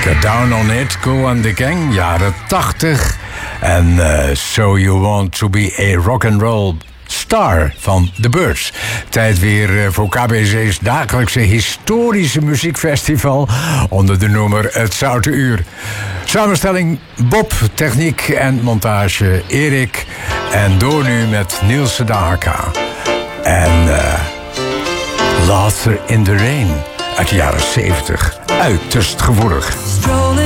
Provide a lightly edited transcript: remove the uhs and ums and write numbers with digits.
Get Down on It, Cool and the Gang, jaren 80. En So You Want to Be a Rock'n'Roll Star van The Byrds. Tijd weer voor KBC's dagelijkse historische muziekfestival onder de noemer Het Zoute Uur. Samenstelling Bob, techniek en montage Erik. En door nu met Niels Sedaka. En Laughter in the Rain uit de jaren 70. Uiterst gevoelig.